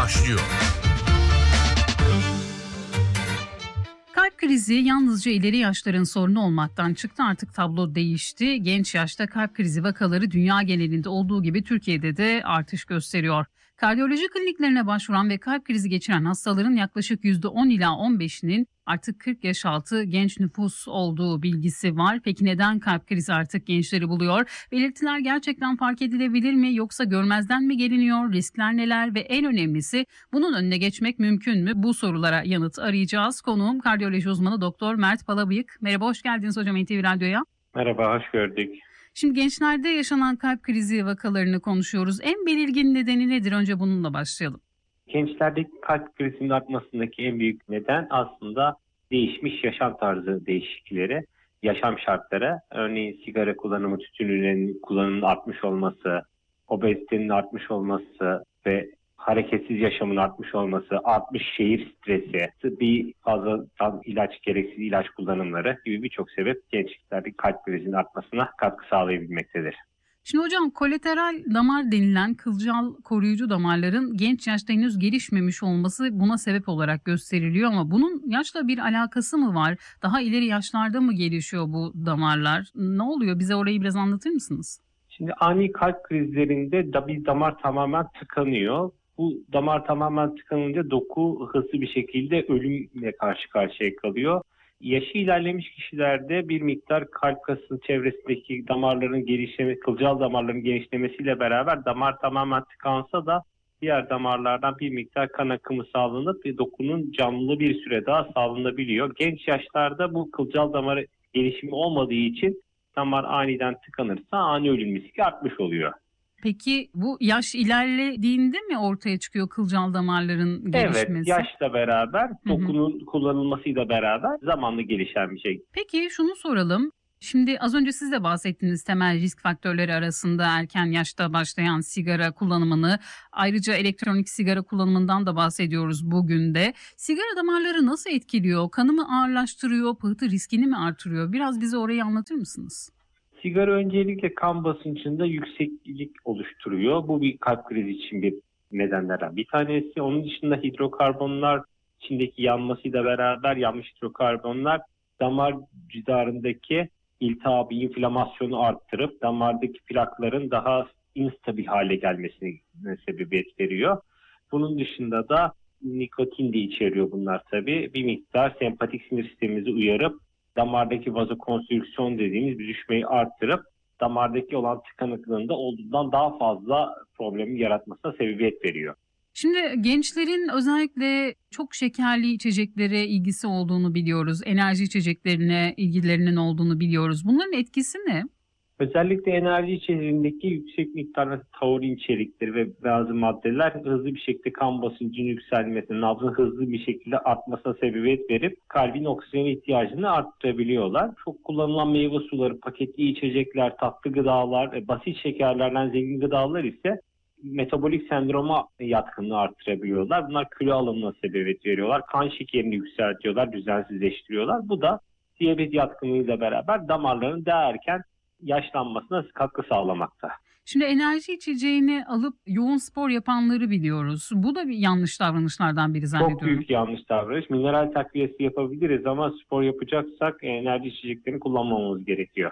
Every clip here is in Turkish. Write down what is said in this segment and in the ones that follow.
başlıyor. Kalp krizi yalnızca ileri yaşların sorunu olmaktan çıktı, artık tablo değişti. Genç yaşta kalp krizi vakaları dünya genelinde olduğu gibi Türkiye'de de artış gösteriyor. Kardiyoloji kliniklerine başvuran ve kalp krizi geçiren hastaların yaklaşık %10 ila 15'inin artık 40 yaş altı genç nüfus olduğu bilgisi var. Peki neden kalp krizi artık gençleri buluyor? Belirtiler gerçekten fark edilebilir mi, yoksa görmezden mi geliniyor? Riskler neler ve en önemlisi bunun önüne geçmek mümkün mü? Bu sorulara yanıt arayacağız. Konuğum kardiyoloji uzmanı Doktor Mert Palabıyık. Merhaba, hoş geldiniz hocam NTV Radyo'ya. Merhaba, hoş gördük. Şimdi gençlerde yaşanan kalp krizi vakalarını konuşuyoruz. En belirgin nedeni nedir? Önce bununla başlayalım. Gençlerdeki kalp krizinin artmasındaki en büyük neden aslında değişmiş yaşam tarzı değişiklikleri, yaşam şartları. Örneğin sigara kullanımı, tütün ürünlerinin kullanımının artmış olması, obezitenin artmış olması ve hareketsiz yaşamın artmış olması, artmış şehir stresi, bir fazla gereksiz ilaç kullanımları gibi birçok sebep gençliklerdeki kalp krizinin artmasına katkı sağlayabilmektedir. Şimdi hocam, kolateral damar denilen kılcal koruyucu damarların genç yaşta henüz gelişmemiş olması buna sebep olarak gösteriliyor ama bunun yaşla bir alakası mı var? Daha ileri yaşlarda mı gelişiyor bu damarlar? Ne oluyor? Bize orayı biraz anlatır mısınız? Şimdi ani kalp krizlerinde bir damar tamamen tıkanıyor. Bu damar tamamen tıkanınca doku hızlı bir şekilde ölümle karşı karşıya kalıyor. Yaşı ilerlemiş kişilerde bir miktar kalp kasının çevresindeki damarların gelişmesi, kılcal damarların genişlemesiyle beraber damar tamamen tıkansa da diğer damarlardan bir miktar kan akımı sağlanıp dokunun canlı bir süre daha sağlanabiliyor. Genç yaşlarda bu kılcal damar gelişimi olmadığı için damar aniden tıkanırsa ani ölüm riski artmış oluyor. Peki bu yaş ilerlediğinde mi ortaya çıkıyor kılcal damarların gelişmesi? Evet, yaşla beraber, dokunun kullanılmasıyla beraber zamanla gelişen bir şey. Peki şunu soralım. Şimdi az önce siz de bahsettiğiniz temel risk faktörleri arasında erken yaşta başlayan sigara kullanımını, ayrıca elektronik sigara kullanımından da bahsediyoruz bugün de. Sigara damarları nasıl etkiliyor? Kanı mı ağırlaştırıyor, pıhtı riskini mi artırıyor? Biraz bize orayı anlatır mısınız? Sigara öncelikle kan basıncında yükseklik oluşturuyor. Bu bir kalp krizi için bir nedenlerden bir tanesi. Onun dışında hidrokarbonlar içindeki yanmasıyla beraber yanmış hidrokarbonlar damar cidarındaki iltihabı, inflamasyonu arttırıp damardaki plakların daha instabil hale gelmesine sebebiyet veriyor. Bunun dışında da nikotin de içeriyor bunlar tabii. Bir miktar sempatik sinir sistemimizi uyarıp damardaki vazokonstrüksiyon dediğimiz bir düşmeyi arttırıp damardaki olan tıkanıklığında olduğundan daha fazla problemi yaratmasına sebebiyet veriyor. Şimdi gençlerin özellikle çok şekerli içeceklere ilgisi olduğunu biliyoruz. Enerji içeceklerine ilgilerinin olduğunu biliyoruz. Bunların etkisi ne? Özellikle enerji içeriğindeki yüksek miktarda taurin içerikleri ve bazı maddeler hızlı bir şekilde kan basıncının yükselmesine, nabzın hızlı bir şekilde artmasına sebebiyet verip kalbin oksijen ihtiyacını arttırabiliyorlar. Çok kullanılan meyve suları, paketli içecekler, tatlı gıdalar, basit şekerlerden zengin gıdalar ise metabolik sendroma yatkınlığı arttırabiliyorlar. Bunlar kilo alımına sebebiyet veriyorlar. Kan şekerini yükseltiyorlar, düzensizleştiriyorlar. Bu da diyabet yatkınlığıyla beraber damarların daha erken yaşlanmasına katkı sağlamakta. Şimdi enerji içeceğini alıp yoğun spor yapanları biliyoruz. Bu da bir yanlış davranışlardan biri zannediyorum. Çok büyük yanlış davranış. Mineral takviyesi yapabiliriz ama spor yapacaksak enerji içeceklerini kullanmamamız gerekiyor.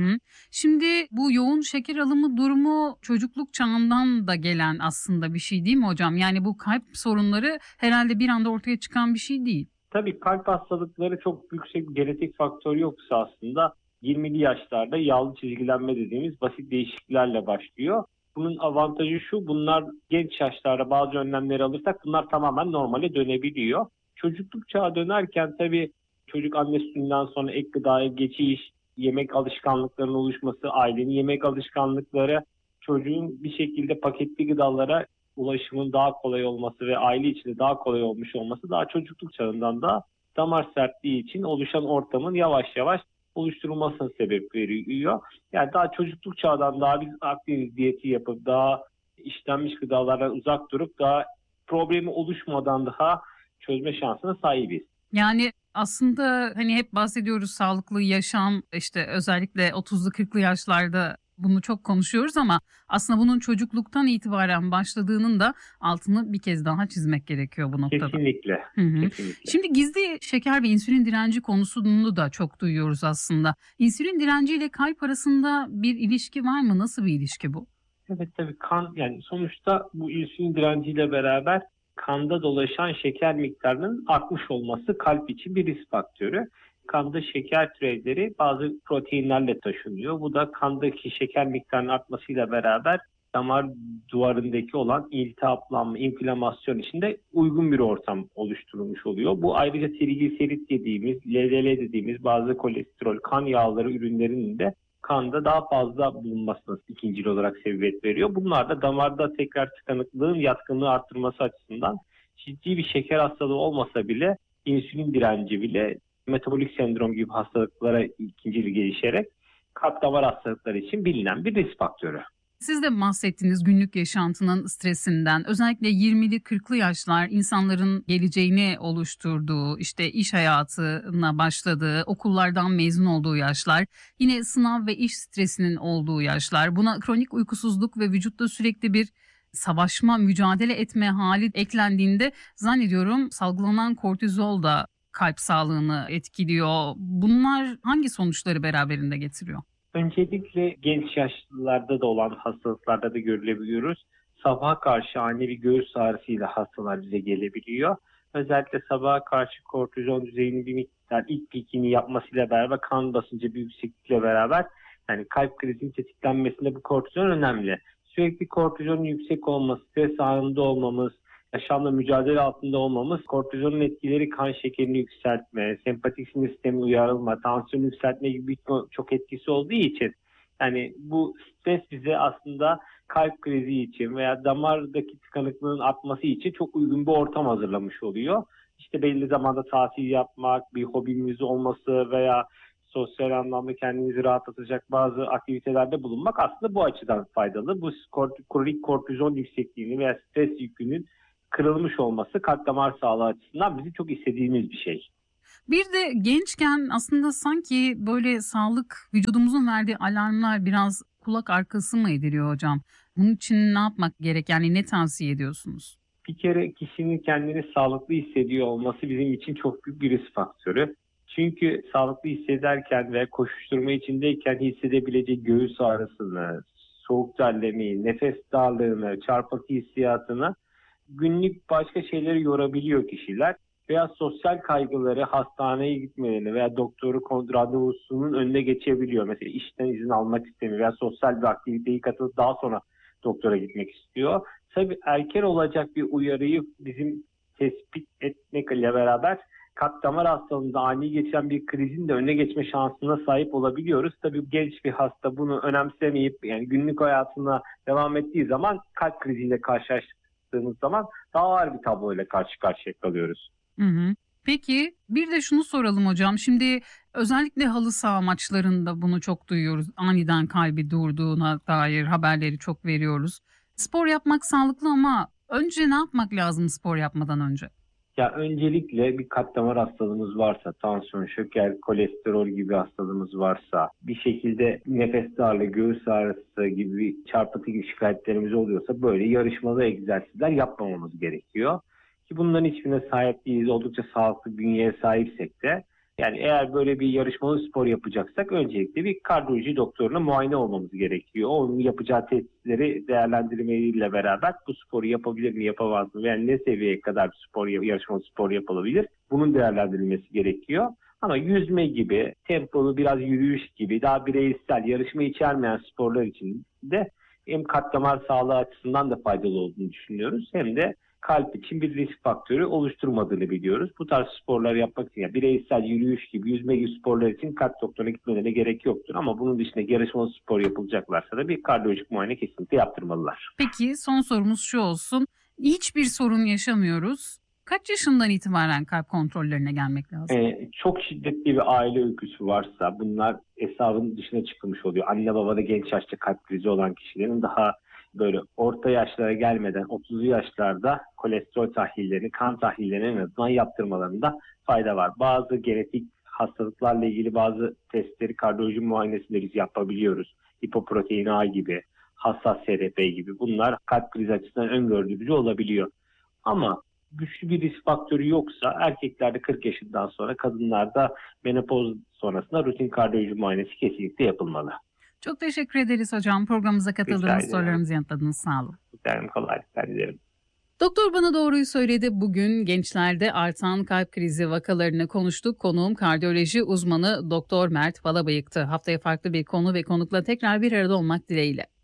Şimdi bu yoğun şeker alımı durumu çocukluk çağından da gelen aslında bir şey değil mi hocam? Yani bu kalp sorunları herhalde bir anda ortaya çıkan bir şey değil. Tabii kalp hastalıkları çok yüksek bir genetik faktör yoksa aslında 20'li yaşlarda yağlı çizgilenme dediğimiz basit değişikliklerle başlıyor. Bunun avantajı şu, bunlar genç yaşlarda bazı önlemleri alırsak bunlar tamamen normale dönebiliyor. Çocukluk çağı dönerken tabii çocuk anne sütünden sonra ek gıdaya geçiş, yemek alışkanlıklarının oluşması, ailenin yemek alışkanlıkları, çocuğun bir şekilde paketli gıdalara ulaşımın daha kolay olması ve aile içinde daha kolay olmuş olması daha çocukluk çağından da damar sertliği için oluşan ortamın yavaş yavaş oluşturulmasına sebep veriyor. Yani daha çocukluk çağdan daha biz Akdeniz diyeti yapıp daha işlenmiş gıdalardan uzak durup daha problemi oluşmadan daha çözme şansına sahibiz. Yani aslında hani hep bahsediyoruz sağlıklı yaşam, işte özellikle 30'lu 40'lı yaşlarda Bunu çok konuşuyoruz ama aslında bunun çocukluktan itibaren başladığının da altını bir kez daha çizmek gerekiyor bu noktada. Kesinlikle, Hı hı. kesinlikle. Şimdi gizli şeker ve insülin direnci konusunu da çok duyuyoruz aslında. İnsülin direnci ile kalp arasında bir ilişki var mı? Nasıl bir ilişki bu? Evet, tabii yani sonuçta bu insülin direnciyle beraber kanda dolaşan şeker miktarının artmış olması kalp için bir risk faktörü. Kanda şeker türevleri bazı proteinlerle taşınıyor. Bu da kandaki şeker miktarının artmasıyla beraber damar duvarındaki olan iltihaplanma, inflamasyon için de uygun bir ortam oluşturulmuş oluyor. Bu ayrıca trigliserit dediğimiz, LDL dediğimiz bazı kolesterol, kan yağları ürünlerinin de kanda daha fazla bulunmasına ikincil olarak sebebiyet veriyor. Bunlar da damarda tekrar tıkanıklığın yatkınlığı arttırması açısından ciddi bir şeker hastalığı olmasa bile insülin direnci bile metabolik sendrom gibi hastalıklara ikincil gelişerek kalp damar hastalıkları için bilinen bir risk faktörü. Siz de bahsettiğiniz günlük yaşantının stresinden, özellikle 20'li 40'lı yaşlar insanların geleceğini oluşturduğu, işte iş hayatına başladığı, okullardan mezun olduğu yaşlar, yine sınav ve iş stresinin olduğu yaşlar, buna kronik uykusuzluk ve vücutta sürekli bir savaşma, mücadele etme hali eklendiğinde zannediyorum salgılanan kortizol da kalp sağlığını etkiliyor. Bunlar hangi sonuçları beraberinde getiriyor? Öncelikle genç yaşlılarda da olan hastalıklarda da görülebiliyoruz. Sabaha karşı ani bir göğüs ağrısıyla hastalar bize gelebiliyor. Özellikle sabaha karşı kortizol düzeyinin bir miktar ilk pikini yapmasıyla beraber kan basıncı bir yükseklikle beraber yani kalp krizinin tetiklenmesinde bu kortizol önemli. Sürekli kortizolün yüksek olması, stres anında olmamız, yaşamla mücadele altında olmamız, kortizolun etkileri kan şekerini yükseltme, sempatik sinir sistemi uyarılma, tansiyonu yükseltme gibi çok etkisi olduğu için yani bu stres bize aslında kalp krizi için veya damardaki tıkanıklığın artması için çok uygun bir ortam hazırlamış oluyor. İşte belli zamanda tatil yapmak, bir hobimiz olması veya sosyal anlamda kendinizi rahatlatacak bazı aktivitelerde bulunmak aslında bu açıdan faydalı. Bu kronik kortizol yüksekliğini veya stres yükünün kırılmış olması kalp damar sağlığı açısından bizim çok istediğimiz bir şey. Bir de gençken aslında sanki böyle sağlık vücudumuzun verdiği alarmlar biraz kulak arkası mı ediliyor hocam? Bunun için ne yapmak gerek? Yani ne tavsiye ediyorsunuz? Bir kere kişinin kendini sağlıklı hissediyor olması bizim için çok büyük bir risk faktörü. Çünkü sağlıklı hissederken ve koşuşturma içindeyken hissedebileceği göğüs ağrısını, soğuk terlemeyi, nefes darlığını, çarpıntı hissiyatını günlük başka şeyleri yorabiliyor kişiler veya sosyal kaygıları hastaneye gitmelerini veya doktoru randevusunun önüne geçebiliyor. Mesela işten izin almak istemiyor veya sosyal bir aktiviteyi katılıp daha sonra doktora gitmek istiyor. Tabii erken olacak bir uyarıyı bizim tespit etmekle beraber kalp damar hastalığında ani geçen bir krizin de önüne geçme şansına sahip olabiliyoruz. Tabii genç bir hasta bunu önemsemeyip yani günlük hayatına devam ettiği zaman kalp kriziyle karşılaştığımız zaman daha ağır bir tabloyla karşı karşıya kalıyoruz. Hı hı. Peki bir de şunu soralım hocam. Şimdi özellikle halı saha maçlarında bunu çok duyuyoruz. Aniden kalbi durduğuna dair haberleri çok veriyoruz. Spor yapmak sağlıklı ama önce ne yapmak lazım spor yapmadan önce? Ya öncelikle bir kalp damar hastalığımız varsa, tansiyon, şeker, kolesterol gibi hastalığımız varsa, bir şekilde nefes darlığı, göğüs ağrısı gibi çarpıntı gibi şikayetlerimiz oluyorsa böyle yarışmalı egzersizler yapmamamız gerekiyor. Ki bunların hiçbirine sahip değiliz. Oldukça sağlıklı bünyeye sahipsek de yani eğer böyle bir yarışmalı spor yapacaksak öncelikle bir kardiyoloji doktoruna muayene olmamız gerekiyor. Onun yapacağı testleri değerlendirmeleriyle beraber bu sporu yapabilir mi, yapamaz mı? Yani ne seviyeye kadar yarışmalı spor yapılabilir? Bunun değerlendirilmesi gerekiyor. Ama yüzme gibi, tempolu biraz yürüyüş gibi daha bireysel, yarışma içermeyen sporlar için de hem kalp damar sağlığı açısından da faydalı olduğunu düşünüyoruz hem de kalp için bir risk faktörü oluşturmadığını biliyoruz. Bu tarz sporlar yapmak için yani bireysel yürüyüş gibi, yüzme gibi sporlar için kalp doktoruna gitmelerine gerek yoktur. Ama bunun dışında yarışmalı spor yapılacaklarsa da bir kardiyolojik muayene kesinlikle yaptırmalılar. Peki son sorumuz şu olsun. Hiçbir sorun yaşamıyoruz. Kaç yaşından itibaren kalp kontrollerine gelmek lazım? Çok şiddetli bir aile öyküsü varsa bunlar hesabın dışına çıkılmış oluyor. Anne babada genç yaşta kalp krizi olan kişilerin daha böyle orta yaşlara gelmeden 30'lu yaşlarda kolesterol tahlillerini, kan tahlillerini en azından yaptırmalarında fayda var. Bazı genetik hastalıklarla ilgili bazı testleri kardiyoloji muayenesinde biz yapabiliyoruz. lipoprotein A gibi, hassas SRP gibi bunlar kalp krizi açısından öngörülücü olabiliyor. Ama güçlü bir risk faktörü yoksa erkeklerde 40 yaşından sonra, kadınlarda menopoz sonrasında rutin kardiyoloji muayenesi kesinlikle yapılmalı. Çok teşekkür ederiz hocam. Programımıza Rica katıldığınız, ederim. sorularımızı yanıtladınız. Sağ olun. Dilerim kolaylıklar dilerim. Doktor bana doğruyu söyledi. Bugün gençlerde artan kalp krizi vakalarını konuştuk. Konuğum kardiyoloji uzmanı Doktor Mert Balabıyık'tı. Haftaya farklı bir konu ve konukla tekrar bir arada olmak dileğiyle.